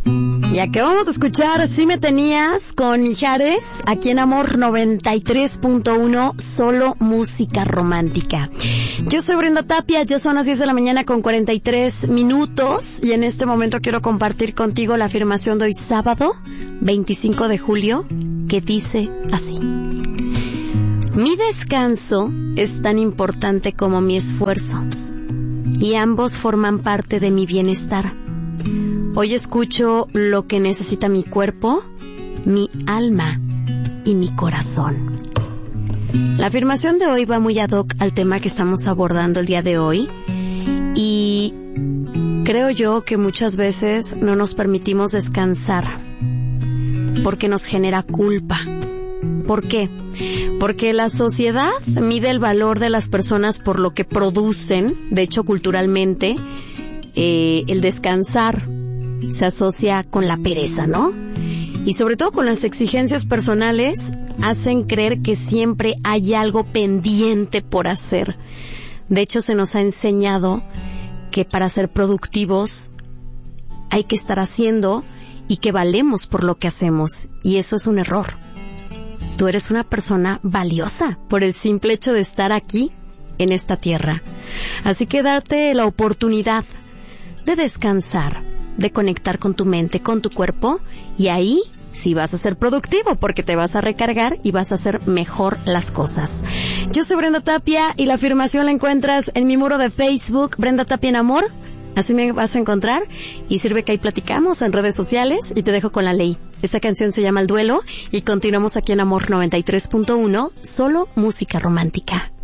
Y acabamos de escuchar Si me tenías con Mijares, aquí en Amor 93.1, solo música romántica. Yo soy Brenda Tapia, ya son las 10 de la mañana con 43 minutos y en este momento quiero compartir contigo la afirmación de hoy sábado, 25 de julio, que dice así: mi descanso es tan importante como mi esfuerzo y ambos forman parte de mi bienestar. Hoy escucho lo que necesita mi cuerpo, mi alma y mi corazón. La afirmación de hoy va muy ad hoc al tema que estamos abordando el día de hoy y creo yo que muchas veces no nos permitimos descansar porque nos genera culpa. ¿Por qué? Porque la sociedad mide el valor de las personas por lo que producen. De hecho, culturalmente, el descansar se asocia con la pereza, ¿no? Y sobre todo con las exigencias personales hacen creer que siempre hay algo pendiente por hacer. De hecho, se nos ha enseñado que para ser productivos hay que estar haciendo y que valemos por lo que hacemos. Y eso es un error. Tú eres una persona valiosa por el simple hecho de estar aquí en esta tierra. Así que date la oportunidad de descansar, de conectar con tu mente, con tu cuerpo, y ahí sí vas a ser productivo porque te vas a recargar y vas a hacer mejor las cosas. Yo soy Brenda Tapia y la afirmación la encuentras en mi muro de Facebook, Brenda Tapia en Amor. Así me vas a encontrar y sirve que ahí platicamos en redes sociales y te dejo con la ley. Esta canción se llama El Duelo y continuamos aquí en Amor 93.1, solo música romántica.